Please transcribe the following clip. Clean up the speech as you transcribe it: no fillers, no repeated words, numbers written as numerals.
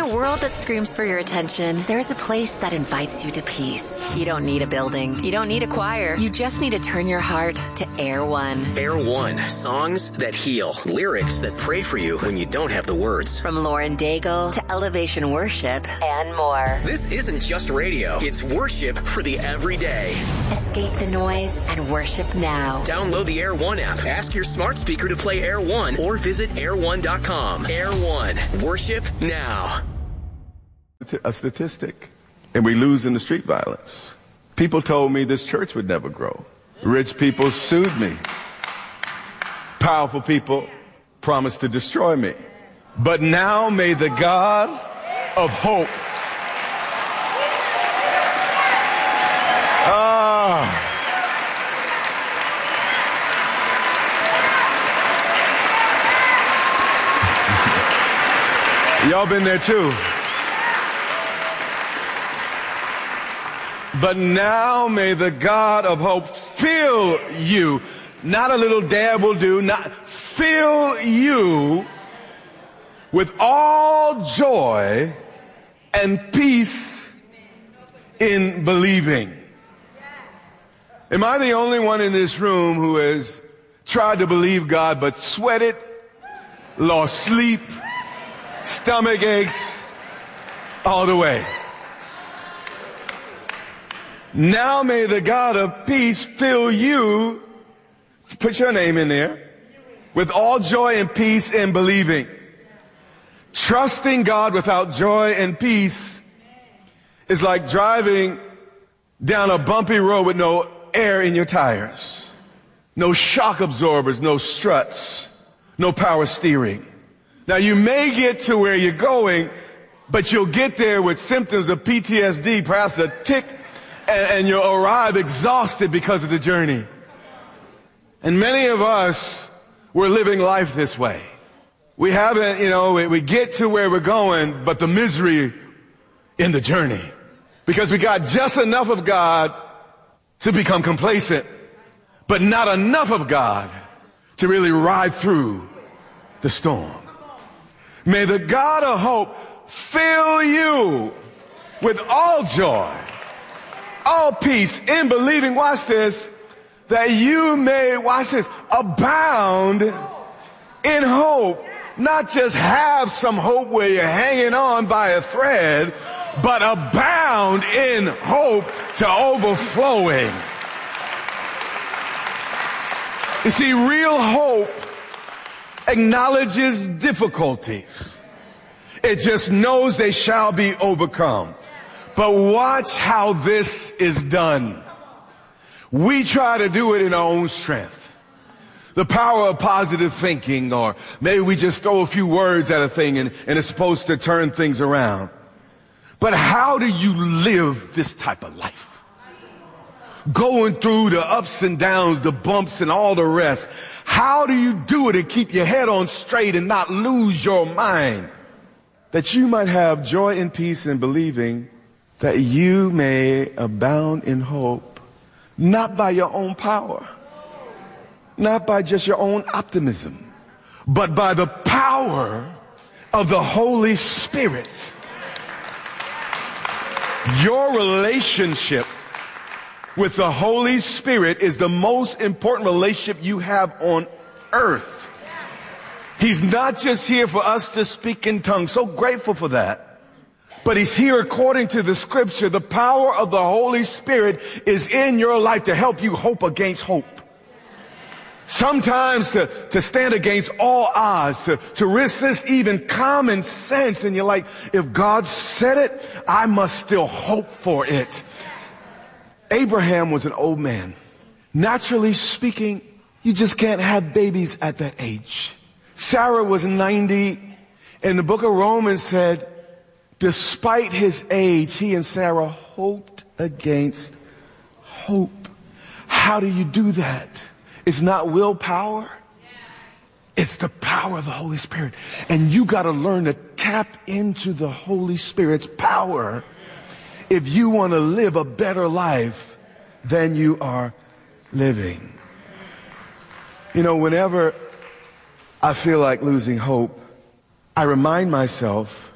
a world that screams for your attention, there's a place that invites you to peace. You don't need a building. You don't need a choir. You just need to turn your heart to Air One. Air One. Songs that heal. Lyrics that pray for you when you don't have the words. From Lauren Daigle to Elevation Worship and more. This isn't just radio. It's worship for the everyday. Escape the noise and worship now. Download the Air One app. Ask your smart speaker to play Air One or visit air1.com. Air One. Worship now. A statistic. And we lose in the street violence. People told me this church would never grow. Rich people sued me. Powerful people promised to destroy me. But now may the God of hope y'all been there too. But now may the God of hope fill you. Not a little dab will do. Not fill you with all joy and peace in believing. Am I the only one in this room who has tried to believe God but sweated, lost sleep, stomach aches, all the way? Now may the God of peace fill you, put your name in there, with all joy and peace in believing. Trusting God without joy and peace is like driving down a bumpy road with no air in your tires, no shock absorbers, no struts, no power steering. Now you may get to where you're going, but you'll get there with symptoms of PTSD, perhaps a tic, and you'll arrive exhausted because of the journey. And many of us, we're living life this way. We haven't, we get to where we're going, but the misery in the journey. Because we got just enough of God to become complacent, but not enough of God to really ride through the storm. May the God of hope fill you with all joy, all peace in believing, watch this, that you may, watch this, abound in hope. Not just have some hope where you're hanging on by a thread, but abound in hope to overflowing. You see, real hope acknowledges difficulties. It just knows they shall be overcome. But watch how this is done. We try to do it in our own strength. The power of positive thinking, or maybe we just throw a few words at a thing and it's supposed to turn things around. But how do you live this type of life? Going through the ups and downs, the bumps and all the rest. How do you do it and keep your head on straight and not lose your mind? That you might have joy and peace in believing, that you may abound in hope, not by your own power, not by just your own optimism, but by the power of the Holy Spirit. Your relationship with the Holy Spirit is the most important relationship you have on earth. He's not just here for us to speak in tongues. So grateful for that. But he's here according to the scripture. The power of the Holy Spirit is in your life to help you hope against hope. Sometimes to stand against all odds, to resist even common sense. And you're like, if God said it, I must still hope for it. Abraham was an old man. Naturally speaking, you just can't have babies at that age. Sarah was 90, and the book of Romans said, despite his age, he and Sarah hoped against hope. How do you do that? It's not willpower. It's the power of the Holy Spirit. And you got to learn to tap into the Holy Spirit's power if you want to live a better life than you are living. Whenever I feel like losing hope, I remind myself